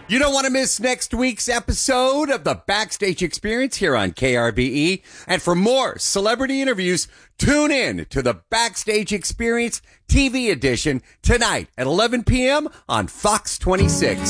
You don't want to miss next week's episode of the Backstage Experience here on KRBE. And for more celebrity interviews, tune in to the Backstage Experience TV edition tonight at 11 p.m. on Fox 26.